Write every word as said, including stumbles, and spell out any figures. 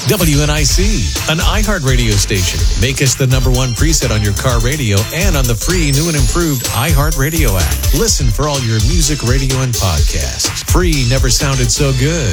W N I C, an iHeart radio station. Make us the number one preset on your car radio and on the free new and improved iHeart Radio app. Listen for all your music, radio, and podcasts. Free never sounded so good.